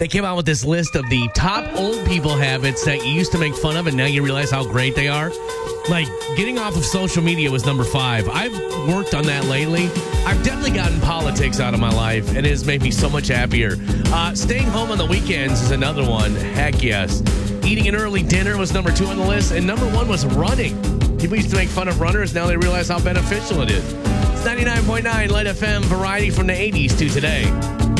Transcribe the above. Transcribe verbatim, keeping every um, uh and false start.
They came out with this list of the top old people habits that you used to make fun of, and now you realize how great they are. Like, getting off of social media was number five. I've worked on that lately. I've definitely gotten politics out of my life, and it has made me so much happier. Uh, staying home on the weekends is another one. Heck yes. Eating an early dinner was number two on the list, and number one was running. People used to make fun of runners. Now they realize how beneficial it is. It's ninety-nine point nine Light F M, variety from the eighties to today.